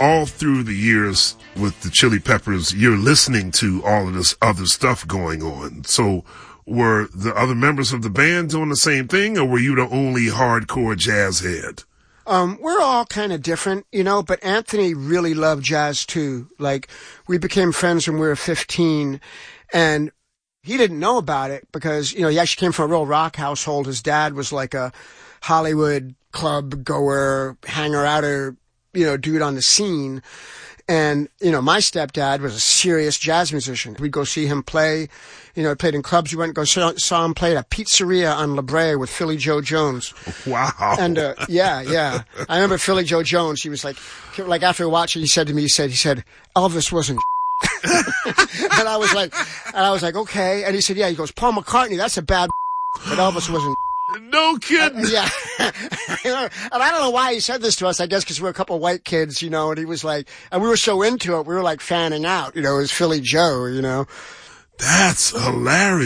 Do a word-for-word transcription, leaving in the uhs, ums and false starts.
all through the years with the Chili Peppers, you're listening to all of this other stuff going on. So were the other members of the band doing the same thing, or were you the only hardcore jazz head? Um, we're all kind of different, you know, but Anthony really loved jazz too. Like, we became friends when we were fifteen, and he didn't know about it because, you know, he actually came from a real rock household. His dad was like a Hollywood club goer, hanger outer, you know, dude on the scene. And, you know, my stepdad was a serious jazz musician. We'd go see him play. You know, he played in clubs. We went and go saw, saw him play at a pizzeria on La Brea with Philly Joe Jones. Wow. And, uh, yeah, yeah. I remember Philly Joe Jones. He was like, like after watching, he said to me, he said, he said, Elvis wasn't and I was like, and I was like, okay. And he said, yeah, he goes, Paul McCartney, that's a bad but Elvis wasn't. No kidding. Uh, yeah. And I don't know why he said this to us, I guess because we were a couple of white kids, you know, and he was like, and we were so into it, we were like fanning out, you know, it was Philly Joe, you know. That's hilarious.